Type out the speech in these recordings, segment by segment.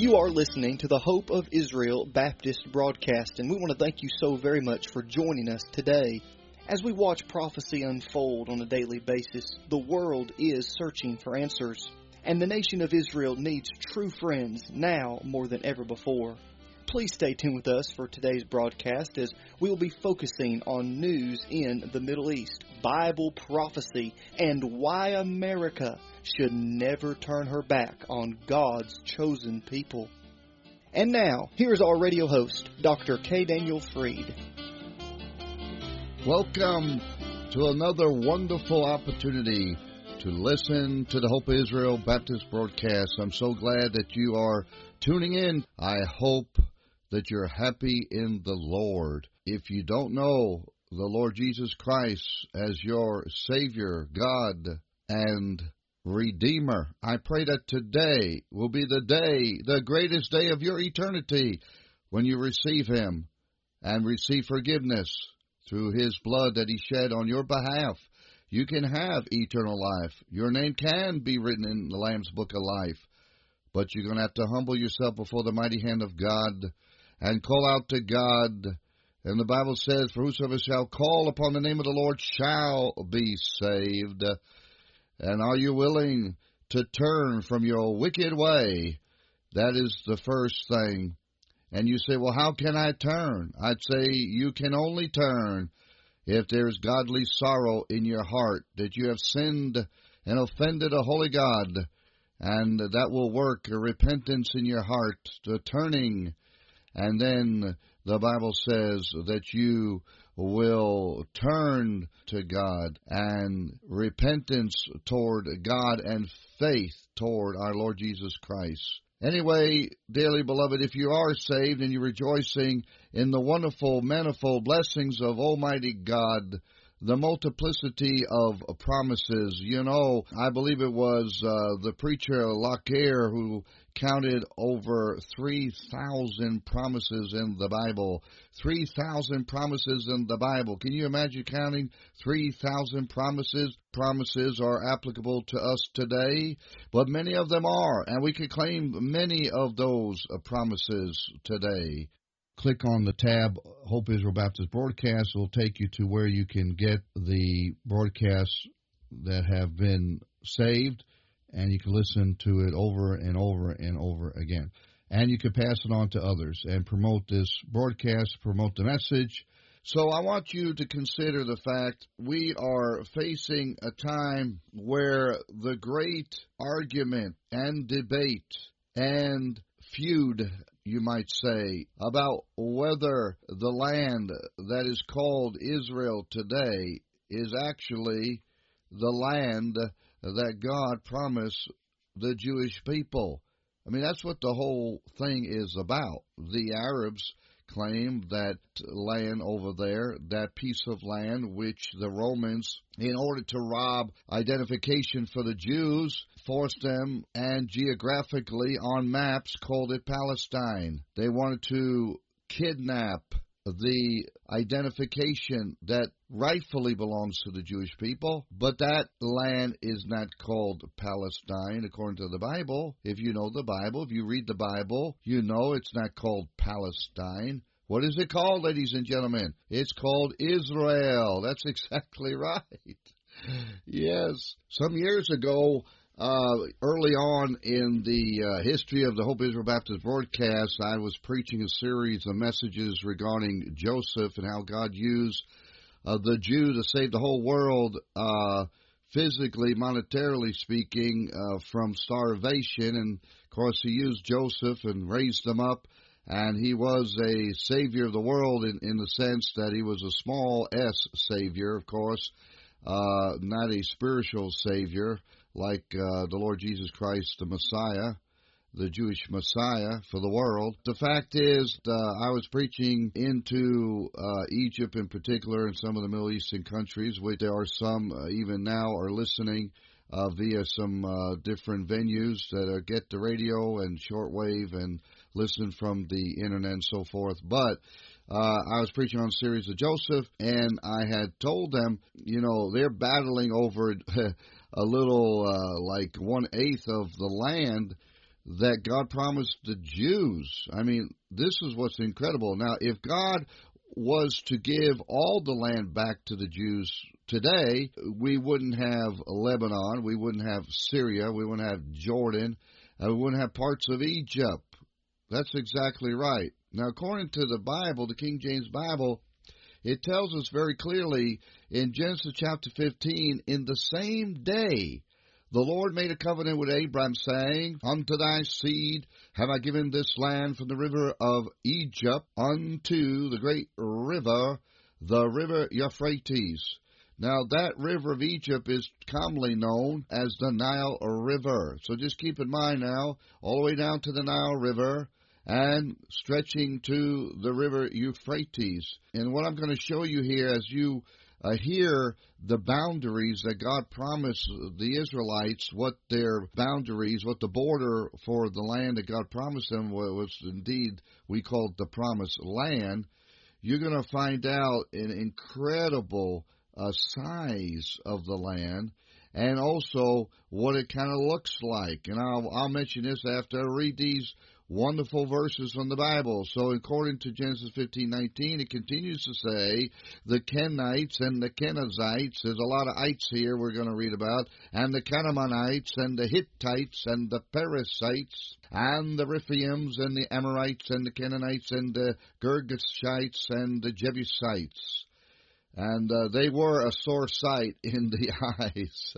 You are listening to the Hope of Israel Baptist broadcast, and we want to thank you so very much for joining us today. As we watch prophecy unfold on a daily basis, the world is searching for answers, and the nation of Israel needs true friends now more than ever before. Please stay tuned with us for today's broadcast as we will be focusing on news in the Middle East, Bible prophecy, and why America should never turn her back on God's chosen people. And now, here's our radio host, Dr. K. Daniel Freed. Welcome to another wonderful opportunity to listen to the Hope of Israel Baptist broadcast. I'm so glad that you are tuning in. I hope that you're happy in the Lord. If you don't know the Lord Jesus Christ as your Savior, God, and Redeemer, I pray that today will be the day, the greatest day of your eternity, when you receive Him and receive forgiveness through His blood that He shed on your behalf. You can have eternal life. Your name can be written in the Lamb's Book of Life, but you're going to have to humble yourself before the mighty hand of God and call out to God. And the Bible says, for whosoever shall call upon the name of the Lord shall be saved. And are you willing to turn from your wicked way? That is the first thing. And you say, well, how can I turn? I'd say you can only turn if there's godly sorrow in your heart, that you have sinned and offended a holy God. And that will work a repentance in your heart, the turning. And then the Bible says that you will turn to God, and repentance toward God and faith toward our Lord Jesus Christ. Anyway, dearly beloved, if you are saved and you're rejoicing in the wonderful, manifold blessings of Almighty God, the multiplicity of promises. You know, I believe it was the preacher Lockyer who counted over 3,000 promises in the Bible. 3,000 promises in the Bible. Can you imagine counting 3,000 promises? Promises are applicable to us today, but many of them are, and we can claim many of those promises today. Click on the tab, Hope Israel Baptist Broadcast. It will take you to where you can get the broadcasts that have been saved, and you can listen to it over and over and over again. And you can pass it on to others and promote this broadcast, promote the message. So I want you to consider the fact we are facing a time where the great argument and debate and feud, you might say, about whether the land that is called Israel today is actually the land that God promised the Jewish people. I mean, that's what the whole thing is about. The Arabs claim that land over there, that piece of land which the Romans, in order to rob identification for the Jews, forced them and geographically on maps called it Palestine. They wanted to kidnap the identification that rightfully belongs to the Jewish people, but that land is not called Palestine according to the Bible. If you know the Bible, if you read the Bible, you know it's not called Palestine. What is it called, ladies and gentlemen? It's called Israel. That's exactly right. Yes. Some years ago, early on in the history of the Hope Israel Baptist broadcast, I was preaching a series of messages regarding Joseph and how God used the Jew to save the whole world, physically, monetarily speaking, from starvation. And, of course, He used Joseph and raised him up, and he was a savior of the world in the sense that he was a small s savior, of course, not a spiritual savior like the Lord Jesus Christ, the Messiah, the Jewish Messiah for the world. The fact is, I was preaching into Egypt in particular and some of the Middle Eastern countries, which there are some even now are listening via some different venues that get the radio and shortwave and listen from the internet and so forth. But I was preaching on a series of Joseph, and I had told them, you know, they're battling over a little like 1/8 of the land that God promised the Jews. I mean, this is what's incredible. Now, if God was to give all the land back to the Jews today, we wouldn't have Lebanon, we wouldn't have Syria, we wouldn't have Jordan, and we wouldn't have parts of Egypt. That's exactly right. Now, according to the Bible, the King James Bible, it tells us very clearly in Genesis chapter 15, in the same day, the Lord made a covenant with Abraham, saying, Unto thy seed have I given this land from the river of Egypt unto the great river, the river Euphrates. Now, that river of Egypt is commonly known as the Nile River. So just keep in mind now, all the way down to the Nile River, and stretching to the river Euphrates. And what I'm going to show you here as you hear the boundaries that God promised the Israelites, what their boundaries, what the border for the land that God promised them was indeed, we called the promised land, you're going to find out an incredible size of the land, and also what it kind of looks like. And I'll mention this after I read these wonderful verses from the Bible. So according to Genesis 15:19, it continues to say, the Kenites and the Kenizzites, there's a lot of ites here we're going to read about, and the Canaanites and the Hittites and the Perizzites and the Rephaims and the Amorites and the Canaanites and the Girgashites and the Jebusites. And they were a sore sight in the eyes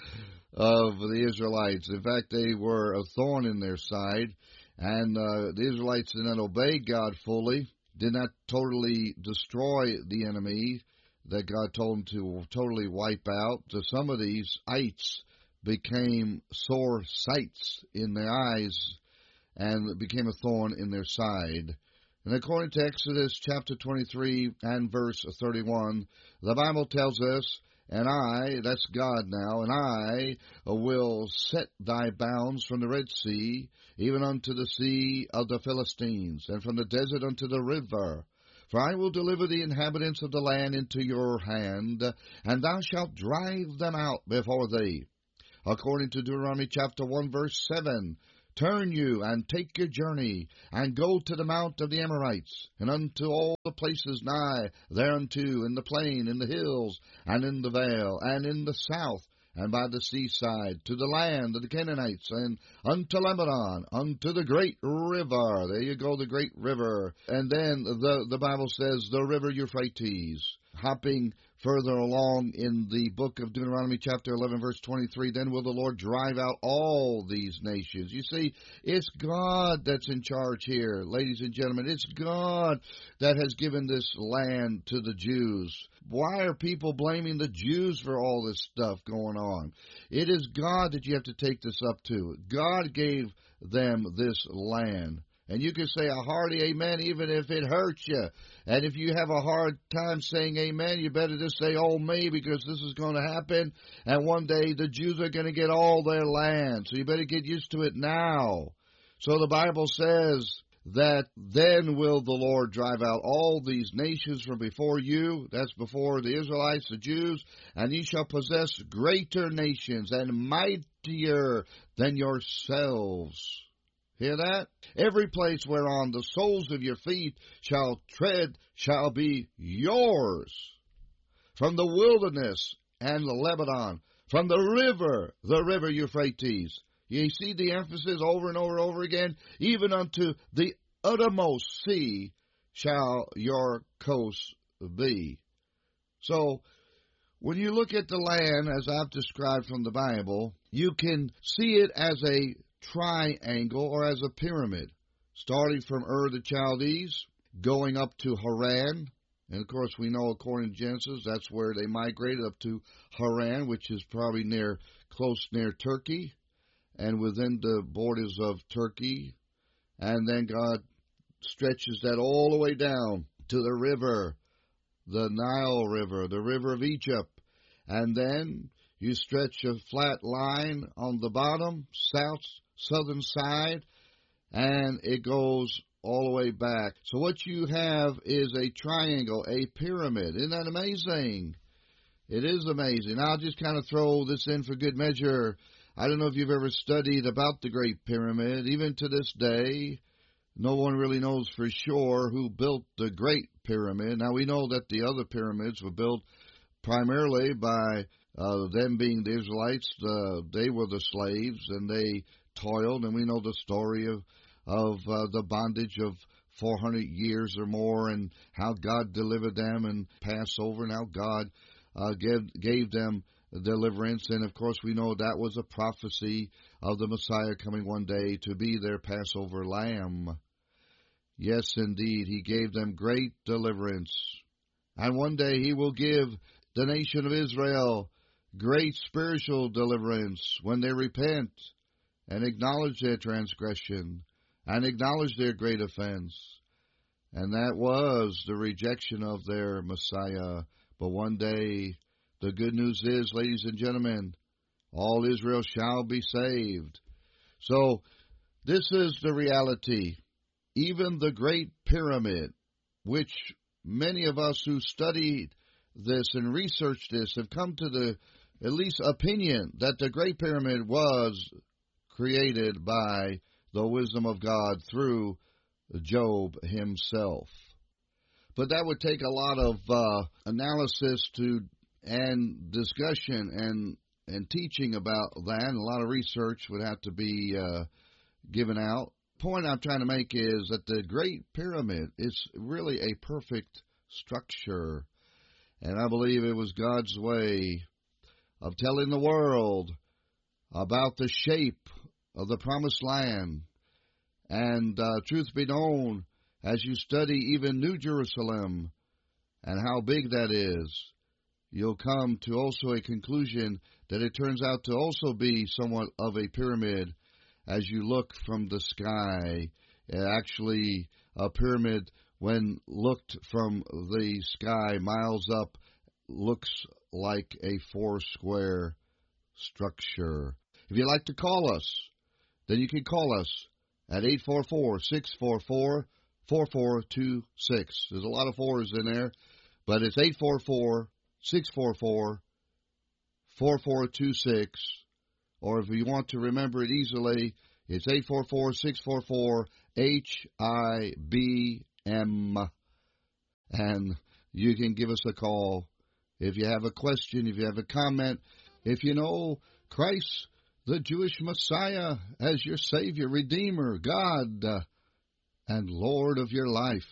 of the Israelites. In fact, they were a thorn in their side. And the Israelites did not obey God fully, did not totally destroy the enemy that God told them to totally wipe out. So some of these ites became sore sights in their eyes and became a thorn in their side. And according to Exodus chapter 23 and verse 31, the Bible tells us, And I, that's God now, and I will set thy bounds from the Red Sea, even unto the sea of the Philistines, and from the desert unto the river. For I will deliver the inhabitants of the land into your hand, and thou shalt drive them out before thee. According to Deuteronomy chapter 1 verse 7, Turn you, and take your journey, and go to the mount of the Amorites, and unto all the places nigh thereunto, in the plain, in the hills, and in the vale, and in the south, and by the seaside, to the land of the Canaanites, and unto Lebanon, unto the great river. There you go, the great river. And then the Bible says, the river Euphrates. Hopping further along in the book of Deuteronomy chapter 11 verse 23, then will the Lord drive out all these nations. You see, it's God that's in charge here, ladies and gentlemen. It's God that has given this land to the Jews. Why are people blaming the Jews for all this stuff going on? It is God that you have to take this up to. God gave them this land. And you can say a hearty amen even if it hurts you. And if you have a hard time saying amen, you better just say, oh, me, because this is going to happen. And one day the Jews are going to get all their land. So you better get used to it now. So the Bible says that then will the Lord drive out all these nations from before you. That's before the Israelites, the Jews. And ye shall possess greater nations and mightier than yourselves. Hear that? Every place whereon the soles of your feet shall tread shall be yours. From the wilderness and the Lebanon, from the river Euphrates. You see the emphasis over and over and over again? Even unto the uttermost sea shall your coast be. So, when you look at the land, as I've described from the Bible, you can see it as a triangle or as a pyramid, starting from Ur the Chaldees, going up to Haran. And of course we know according to Genesis that's where they migrated up to Haran, which is probably close near Turkey and within the borders of Turkey. And then God stretches that all the way down to the river, the Nile River, the river of Egypt. And then you stretch a flat line on the bottom, southern side, and it goes all the way back. So what you have is a triangle, a pyramid. Isn't that amazing? It is amazing. I'll just kind of throw this in for good measure. I don't know if you've ever studied about the Great Pyramid. Even to this day, no one really knows for sure who built the Great Pyramid. Now, we know that the other pyramids were built primarily by them being the Israelites. They were the slaves, and they toiled, and we know the story of the bondage of 400 years or more, and how God delivered them in Passover, and how God gave them deliverance. And of course we know that was a prophecy of the Messiah coming one day to be their Passover lamb. Yes, indeed, he gave them great deliverance. And one day he will give the nation of Israel great spiritual deliverance when they repent and acknowledge their transgression and acknowledge their great offense. And that was the rejection of their Messiah. But one day, the good news is, ladies and gentlemen, all Israel shall be saved. So, this is the reality. Even the Great Pyramid, which many of us who studied this and researched this have come to the at least opinion that the Great Pyramid was created by the wisdom of God through Job himself. But that would take a lot of analysis and discussion and teaching about that, and a lot of research would have to be given out. Point I'm trying to make is that the Great Pyramid is really a perfect structure, and I believe it was God's way of telling the world about the shape of the Promised Land. And truth be known, as you study even New Jerusalem and how big that is, you'll come to also a conclusion that it turns out to also be somewhat of a pyramid as you look from the sky. Actually, a pyramid, when looked from the sky miles up, looks like a four-square structure. If you'd like to call us, then you can call us at 844-644-4426. There's a lot of fours in there, but it's 844-644-4426. Or if you want to remember it easily, it's 844-644-HIBM. And you can give us a call if you have a question, if you have a comment, if you know Christ, the Jewish Messiah, as your Savior, Redeemer, God, and Lord of your life.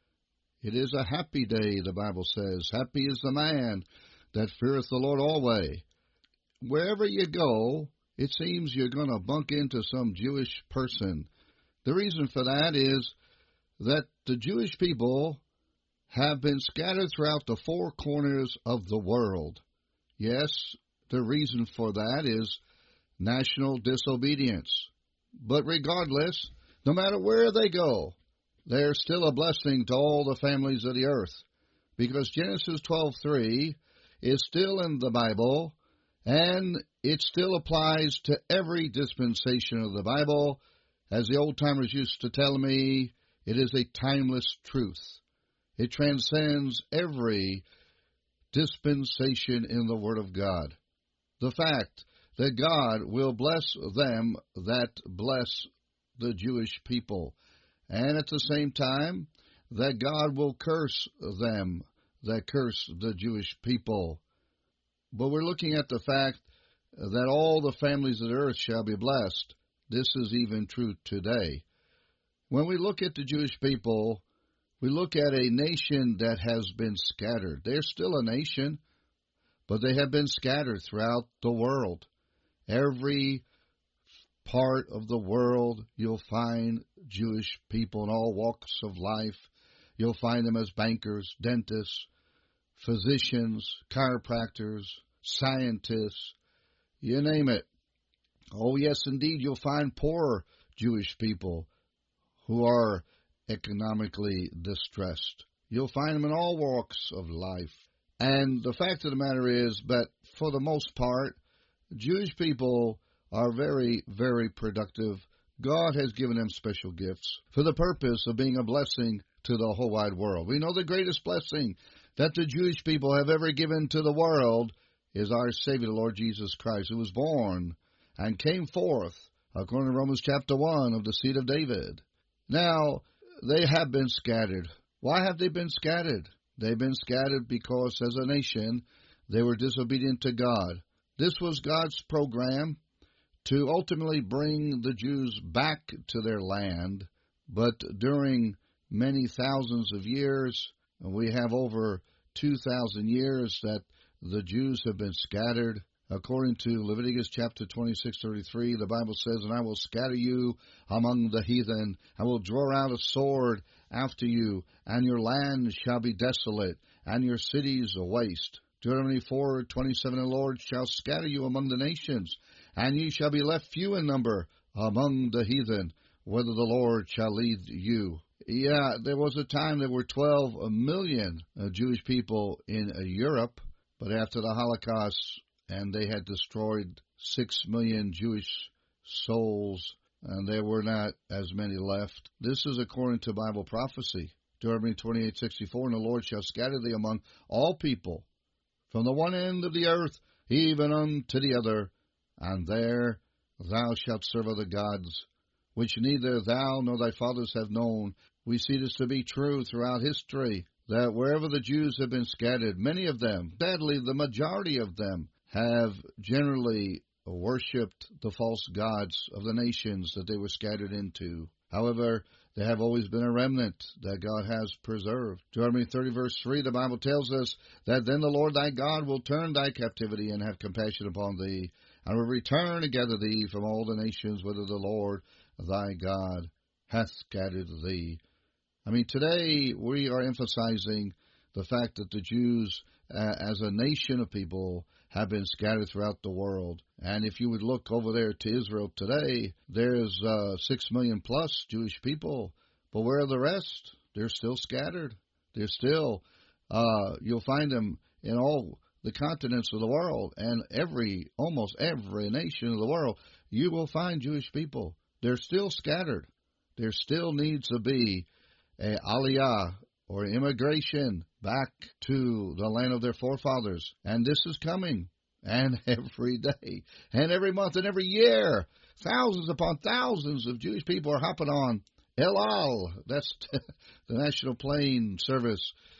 It is a happy day, the Bible says. Happy is the man that feareth the Lord always. Wherever you go, it seems you're going to bump into some Jewish person. The reason for that is that the Jewish people have been scattered throughout the four corners of the world. Yes, the reason for that is national disobedience. But regardless, no matter where they go, they're still a blessing to all the families of the earth, because Genesis 12:3 is still in the Bible, and it still applies to every dispensation of the Bible. As the old-timers used to tell me, it is a timeless truth. It transcends every dispensation in the Word of God. The fact that God will bless them that bless the Jewish people, and at the same time that God will curse them that curse the Jewish people. But we're looking at the fact that all the families of the earth shall be blessed. This is even true today. When we look at the Jewish people, we look at a nation that has been scattered. They're still a nation, but they have been scattered throughout the world. Every part of the world, you'll find Jewish people in all walks of life. You'll find them as bankers, dentists, physicians, chiropractors, scientists, you name it. Oh, yes, indeed, you'll find poor Jewish people who are economically distressed. You'll find them in all walks of life. And the fact of the matter is that, for the most part, Jewish people are very, very productive. God has given them special gifts for the purpose of being a blessing to the whole wide world. We know the greatest blessing that the Jewish people have ever given to the world is our Savior, the Lord Jesus Christ, who was born and came forth, according to Romans chapter 1, of the seed of David. Now, they have been scattered. Why have they been scattered? They've been scattered because, as a nation, they were disobedient to God. This was God's program to ultimately bring the Jews back to their land, but during many thousands of years, we have over 2,000 years that the Jews have been scattered. According to Leviticus chapter 26:33, the Bible says, "And I will scatter you among the heathen. I will draw out a sword after you, and your land shall be desolate, and your cities a waste." Deuteronomy 4:27, "The Lord shall scatter you among the nations, and ye shall be left few in number among the heathen, whither the Lord shall lead you." Yeah, there was a time there were 12 million Jewish people in Europe, but after the Holocaust, and they had destroyed 6 million Jewish souls, and there were not as many left. This is according to Bible prophecy. Deuteronomy 28:64, "And the Lord shall scatter thee among all people, from the one end of the earth even unto the other, and there thou shalt serve other gods, which neither thou nor thy fathers have known." We see this to be true throughout history, that wherever the Jews have been scattered, many of them, sadly the majority of them, have generally worshipped the false gods of the nations that they were scattered into. However, there have always been a remnant that God has preserved. Deuteronomy 30:3, the Bible tells us that then the Lord thy God will turn thy captivity and have compassion upon thee, and will return and gather thee from all the nations whither the Lord thy God hath scattered thee. Today we are emphasizing the fact that the Jews, as a nation of people, have been scattered throughout the world. And if you would look over there to Israel today, there's 6 million plus Jewish people. But where are the rest? They're still scattered. They're still, you'll find them in all the continents of the world, and almost every nation of the world, you will find Jewish people. They're still scattered. There still needs to be a aliyah, or immigration, back to the land of their forefathers. And this is coming. And every day, and every month, and every year, thousands upon thousands of Jewish people are hopping on El Al. That's the national plane service